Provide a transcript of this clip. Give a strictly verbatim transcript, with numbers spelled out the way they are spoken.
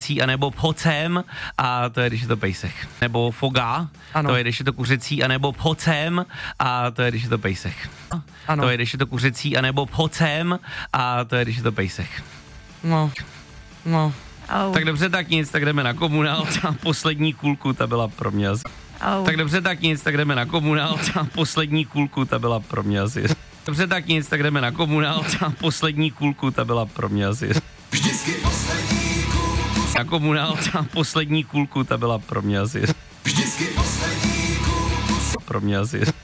kuřecí, anebo pocem, a to je, když je to pejsek. Nebo foga, ano. To je, když je to kuřecí, anebo pocem, a to je, když je to pejsek. Ano. To je, když je to kuřecí, anebo pocem, a to je, když je to pejsek. No, no. Au. Tak dobře, tak nic, tak jdeme na komunál, ta poslední kulku, ta byla pro mě asi. Au. Tak dobře, tak nic, tak jdeme na komunál, ta poslední kulku, ta byla pro mě asi. Dobře, tak nic, tak jdeme na komunál, ta poslední kulku, ta byla pro mě asi. Vždycky poslední kulku. Na komunál, ta poslední kulku, ta byla pro mě asi. Vždycky poslední kulku. Pro mě asi.